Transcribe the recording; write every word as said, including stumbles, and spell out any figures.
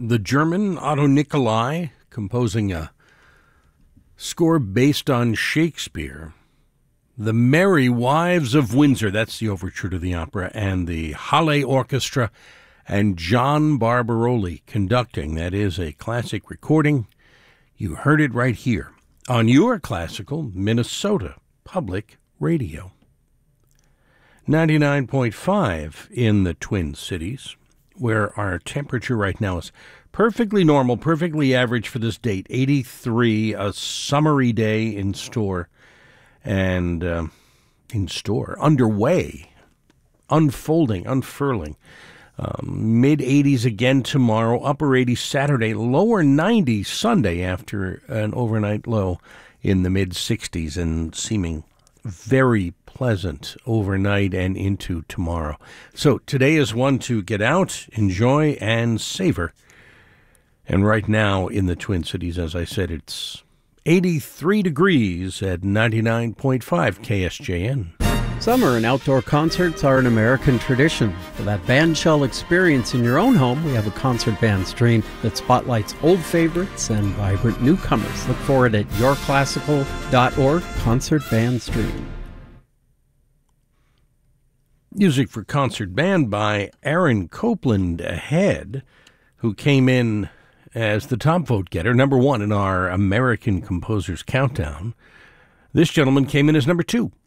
the German Otto Nicolai composing a score based on Shakespeare. The Merry Wives of Windsor, that's the overture to the opera, and the Halle Orchestra and John Barbaroli conducting. That is a classic recording. You heard it right here on your classical Minnesota Public Radio. ninety-nine point five in the Twin Cities, where our temperature right now is perfectly normal, perfectly average for this date. eighty-three, a summery day in store, and uh, in store, underway, unfolding, unfurling. Um, mid-eighties again tomorrow, upper eighties Saturday, lower nineties Sunday after an overnight low in the mid-sixties, and seeming very pleasant overnight and into tomorrow. So today is one to get out, enjoy, and savor. And right now in the Twin Cities, as I said, it's eighty-three degrees at ninety-nine point five K S J N. Summer and outdoor concerts are an American tradition. For that bandshell experience in your own home, we have a concert band stream that spotlights old favorites and vibrant newcomers. Look for it at your classical dot org, Concert Band Stream. Music for Concert Band by Aaron Copland Ahead, who came in as the top vote getter, number one in our American Composers Countdown. This gentleman came in as number two.